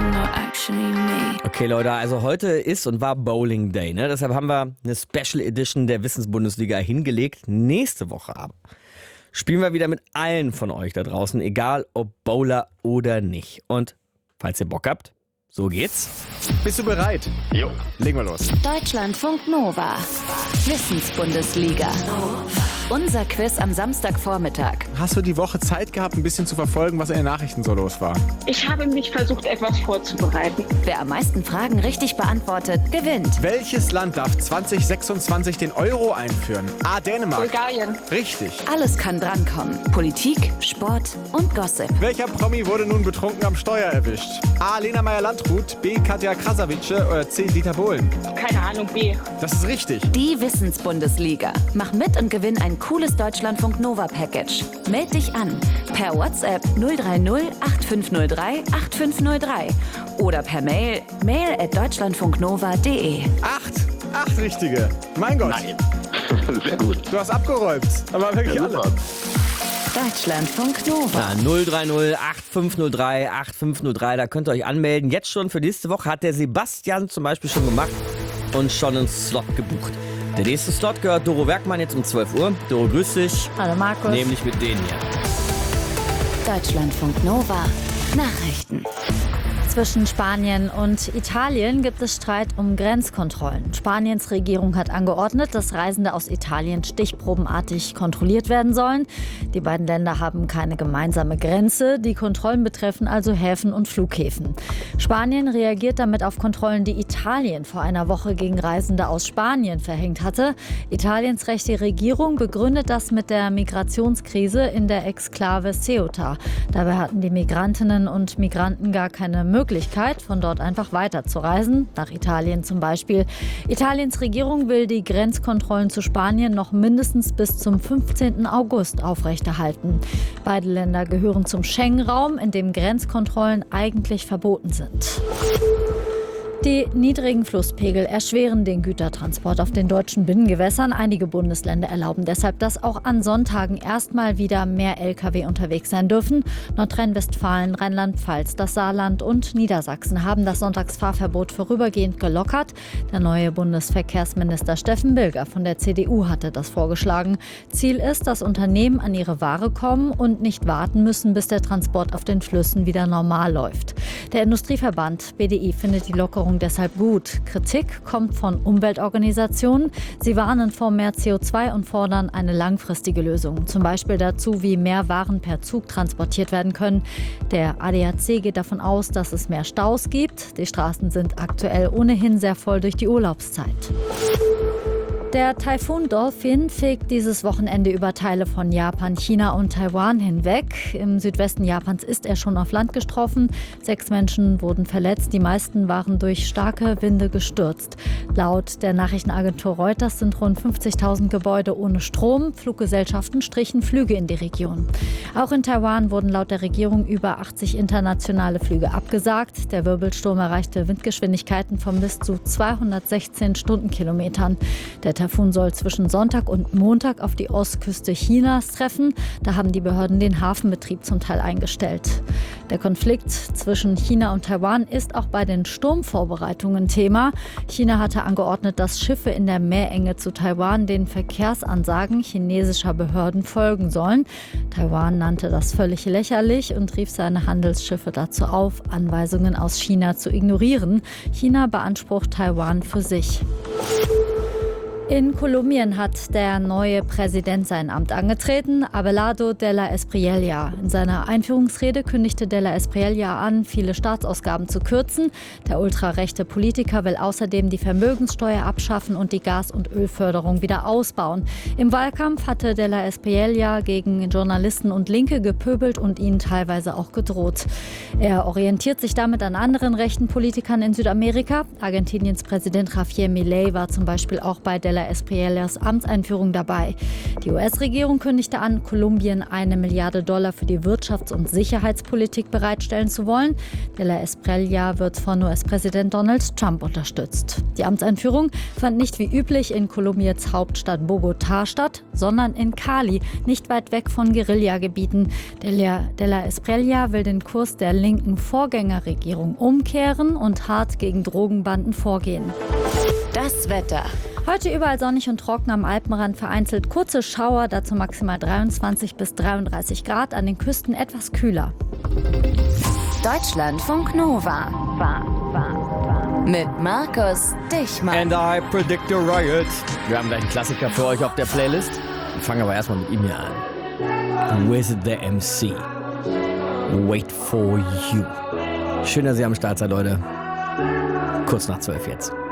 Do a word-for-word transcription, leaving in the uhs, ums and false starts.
Okay, Leute, also heute ist und war Bowling Day, ne? Deshalb haben wir eine Special Edition der Wissensbundesliga hingelegt. Nächste Woche aber spielen wir wieder mit allen von euch da draußen, egal ob Bowler oder nicht. Und falls ihr Bock habt, so geht's. Bist du bereit? Jo. Legen wir los. Deutschlandfunk Nova. Wissensbundesliga. Unser Quiz am Samstagvormittag. Hast du die Woche Zeit gehabt, ein bisschen zu verfolgen, was in den Nachrichten so los war? Ich habe mich versucht, etwas vorzubereiten. Wer am meisten Fragen richtig beantwortet, gewinnt. Welches Land darf zwanzig sechsundzwanzig den Euro einführen? A. Dänemark. Bulgarien. Richtig. Alles kann drankommen. Politik, Sport und Gossip. Welcher Promi wurde nun betrunken am Steuer erwischt? A. Lena Meyer-Landrut, B. Katja Krasavice oder C. Dieter Bohlen? Keine Ahnung, B. Das ist richtig. Die Wissensbundesliga. Mach mit und gewinn ein cooles Deutschlandfunk Nova Package. Meld dich an per WhatsApp null drei null acht fünf null drei acht fünf null drei oder per Mail mail at deutschlandfunknova punkt de. Acht. Acht richtige. Mein Gott. Nein. Sehr gut. Du hast abgeräumt. Aber wirklich Ja, alle. super. Deutschlandfunk Nova. Ja, null drei null acht fünf null drei acht fünf null drei, da könnt ihr euch anmelden. Jetzt schon für nächste Woche hat der Sebastian zum Beispiel schon gemacht und schon einen Slot gebucht. Der nächste Slot gehört Doro Werkmann jetzt um zwölf Uhr. Doro, grüß dich. Hallo Markus. Nämlich mit denen hier. Deutschlandfunk Nova. Nachrichten. Zwischen Spanien und Italien gibt es Streit um Grenzkontrollen. Spaniens Regierung hat angeordnet, dass Reisende aus Italien stichprobenartig kontrolliert werden sollen. Die beiden Länder haben keine gemeinsame Grenze. Die Kontrollen betreffen also Häfen und Flughäfen. Spanien reagiert damit auf Kontrollen, die Italien vor einer Woche gegen Reisende aus Spanien verhängt hatte. Italiens rechte Regierung begründet das mit der Migrationskrise in der Exklave Ceuta. Dabei hatten die Migrantinnen und Migranten gar keine Möglichkeit, Möglichkeit, von dort einfach weiterzureisen, nach Italien zum Beispiel. Italiens Regierung will die Grenzkontrollen zu Spanien noch mindestens bis zum fünfzehnten August aufrechterhalten. Beide Länder gehören zum Schengen-Raum, in dem Grenzkontrollen eigentlich verboten sind. Die niedrigen Flusspegel erschweren den Gütertransport auf den deutschen Binnengewässern. Einige Bundesländer erlauben deshalb, dass auch an Sonntagen erstmal wieder mehr L K W unterwegs sein dürfen. Nordrhein-Westfalen, Rheinland-Pfalz, das Saarland und Niedersachsen haben das Sonntagsfahrverbot vorübergehend gelockert. Der neue Bundesverkehrsminister Steffen Bilger von der C D U hatte das vorgeschlagen. Ziel ist, dass Unternehmen an ihre Ware kommen und nicht warten müssen, bis der Transport auf den Flüssen wieder normal läuft. Der Industrieverband B D I findet die Lockerung deshalb gut. Kritik kommt von Umweltorganisationen. Sie warnen vor mehr C O zwei und fordern eine langfristige Lösung. Zum Beispiel dazu, wie mehr Waren per Zug transportiert werden können. Der A D A C geht davon aus, dass es mehr Staus gibt. Die Straßen sind aktuell ohnehin sehr voll durch die Urlaubszeit. Der Taifun Dolphin fegt dieses Wochenende über Teile von Japan, China und Taiwan hinweg. Im Südwesten Japans ist er schon auf Land getroffen. Sechs Menschen wurden verletzt. Die meisten waren durch starke Winde gestürzt. Laut der Nachrichtenagentur Reuters sind rund fünfzigtausend Gebäude ohne Strom. Fluggesellschaften strichen Flüge in die Region. Auch in Taiwan wurden laut der Regierung über achtzig internationale Flüge abgesagt. Der Wirbelsturm erreichte Windgeschwindigkeiten von bis zu zweihundertsechzehn Stundenkilometern. Der Taifun soll zwischen Sonntag und Montag auf die Ostküste Chinas treffen. Da haben die Behörden den Hafenbetrieb zum Teil eingestellt. Der Konflikt zwischen China und Taiwan ist auch bei den Sturmvorbereitungen Thema. China hatte angeordnet, dass Schiffe in der Meerenge zu Taiwan den Verkehrsansagen chinesischer Behörden folgen sollen. Taiwan nannte das völlig lächerlich und rief seine Handelsschiffe dazu auf, Anweisungen aus China zu ignorieren. China beansprucht Taiwan für sich. In Kolumbien hat der neue Präsident sein Amt angetreten, Abelardo de la Espriella. In seiner Einführungsrede kündigte de la Espriella an, viele Staatsausgaben zu kürzen. Der ultrarechte Politiker will außerdem die Vermögenssteuer abschaffen und die Gas- und Ölförderung wieder ausbauen. Im Wahlkampf hatte de la Espriella gegen Journalisten und Linke gepöbelt und ihnen teilweise auch gedroht. Er orientiert sich damit an anderen rechten Politikern in Südamerika. Argentiniens Präsident Javier Milei war zum Beispiel auch bei de la Espriellas Amtseinführung dabei. Die U S-Regierung kündigte an, Kolumbien eine Milliarde Dollar für die Wirtschafts- und Sicherheitspolitik bereitstellen zu wollen. De la Espriella wird von U S-Präsident Donald Trump unterstützt. Die Amtseinführung fand nicht wie üblich in Kolumbiens Hauptstadt Bogotá statt, sondern in Cali, nicht weit weg von Guerillagebieten. De la, De la Espriella will den Kurs der linken Vorgängerregierung umkehren und hart gegen Drogenbanden vorgehen. Das Wetter. Heute überall sonnig und trocken, am Alpenrand vereinzelt kurze Schauer, dazu maximal dreiundzwanzig bis dreiunddreißig Grad, an den Küsten etwas kühler. Deutschlandfunk Nova. War, war, war. Mit Markus Dichmann. And I predict a riot. Wir haben gleich einen Klassiker für euch auf der Playlist. Wir fangen aber erstmal mit ihm hier an. With the M C. Wait for you. Schön, dass ihr am Start seid, Leute. Kurz nach zwölf jetzt.